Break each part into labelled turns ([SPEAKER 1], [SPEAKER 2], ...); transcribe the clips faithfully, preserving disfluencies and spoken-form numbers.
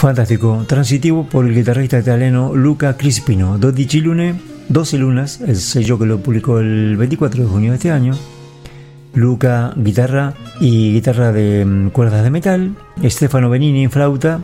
[SPEAKER 1] Fantástico, transitivo por el guitarrista italiano Luca Crispino, dodici lune, doce lunas, el sello que lo publicó el veinticuatro de junio de este año. Luca, guitarra y guitarra de cuerdas de metal, Stefano Benini en flauta,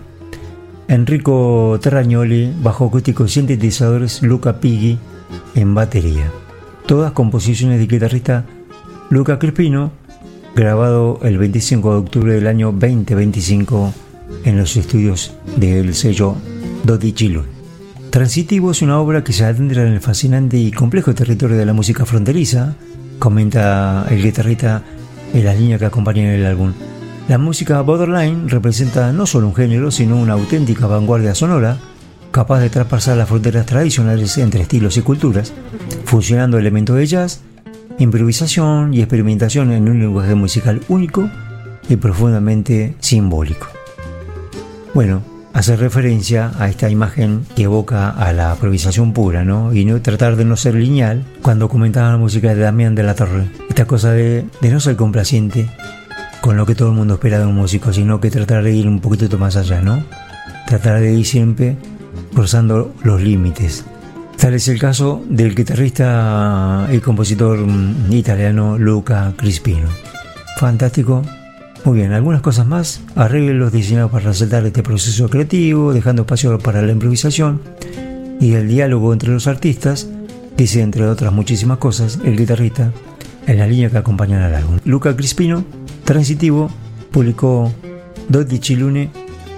[SPEAKER 1] Enrico Terragnoli, bajo acústico y sintetizadores, Luca Pighi en batería. Todas composiciones del guitarrista Luca Crispino, grabado el veinticinco de octubre del año veinte veinticinco en los estudios del sello dodici lune. Transitivo es una obra que se adentra en el fascinante y complejo territorio de la música fronteriza, comenta el guitarrista en las líneas que acompañan el álbum. La música borderline representa no solo un género, sino una auténtica vanguardia sonora, capaz de traspasar las fronteras tradicionales entre estilos y culturas, fusionando elementos de jazz, improvisación y experimentación en un lenguaje musical único y profundamente simbólico. Bueno, hace referencia a esta imagen que evoca a la improvisación pura, ¿no? Y no tratar de no ser lineal cuando comentaba la música de Damián de la Torre. Esta cosa de, de no ser complaciente con lo que todo el mundo espera de un músico, sino que tratar de ir un poquito más allá, ¿no? Tratar de ir siempre cruzando los límites. Tal es el caso del guitarrista y compositor italiano Luca Crispino. Fantástico. Muy bien, algunas cosas más, arreglos diseñados para resaltar este proceso creativo, dejando espacio para la improvisación y el diálogo entre los artistas, dice entre otras muchísimas cosas el guitarrista en la línea que acompaña al álbum. Luca Crispino, Transitivo, publicó dodici lune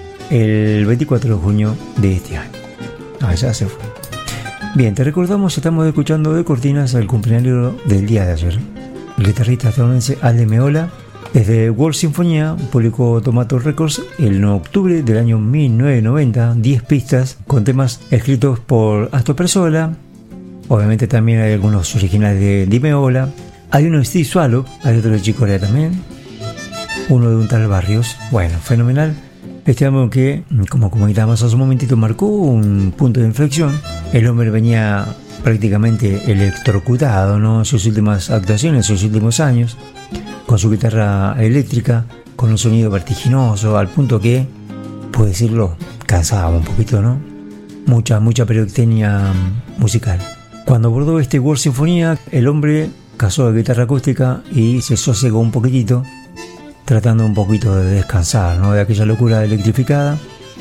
[SPEAKER 1] el veinticuatro de junio de este año. Ah, ya se fue. Bien, te recordamos, estamos escuchando de cortinas el cumpleaños del día de ayer. El guitarrista estadounidense Alde Meola, desde World Sinfonía, publicó Tomato Records el nueve de octubre del año mil novecientos noventa, diez pistas con temas escritos por Astor Piazzolla. Obviamente también hay algunos originales de Di Meola. Hay uno de Steve Swallow, hay otro de Chick Corea también, uno de un tal Barrios. Bueno, fenomenal. Este álbum que, como comentábamos hace un momentito, marcó un punto de inflexión. El hombre venía prácticamente electrocutado, ¿no?, en sus últimas actuaciones, en sus últimos años, con su guitarra eléctrica, con un sonido vertiginoso, al punto que, puedo decirlo, cansaba un poquito, ¿no? Mucha, mucha pirotecnia musical. Cuando abordó este World Sinfonía, el hombre casó la guitarra acústica y se sosegó un poquitito, tratando un poquito de descansar, ¿no?, de aquella locura electrificada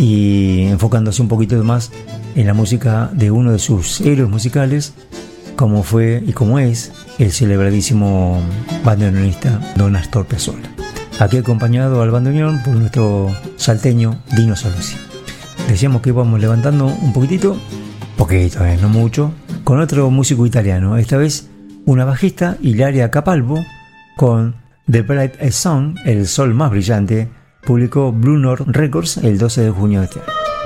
[SPEAKER 1] y enfocándose un poquito más en la música de uno de sus héroes musicales, como fue y como es el celebradísimo bandoneonista Don Astor Piazzolla. Aquí acompañado al bandoneón por nuestro salteño Dino Saluzzi. Decíamos que íbamos levantando un poquitito, poquito, eh, no mucho, con otro músico italiano, esta vez una bajista, Ilaria Capalvo, con The Brightest Sun, el sol más brillante, publicó Blue Note Records el doce de junio de este año.